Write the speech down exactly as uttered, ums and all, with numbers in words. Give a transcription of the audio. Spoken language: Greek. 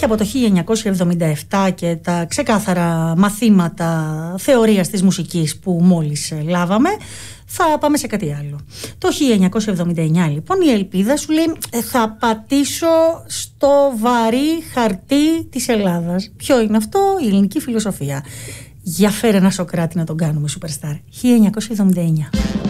και από το χίλια εννιακόσια εβδομήντα επτά και τα ξεκάθαρα μαθήματα θεωρίας της μουσικής που μόλις λάβαμε, θα πάμε σε κάτι άλλο. Το χίλια εννιακόσια εβδομήντα εννιά λοιπόν η ελπίδα σου λέει θα πατήσω στο βαρύ χαρτί της Ελλάδας. Ποιο είναι αυτό? Η ελληνική φιλοσοφία. Για φέρε ένα Σοκράτη να τον κάνουμε superstar. χίλια εννιακόσια εβδομήντα εννιά.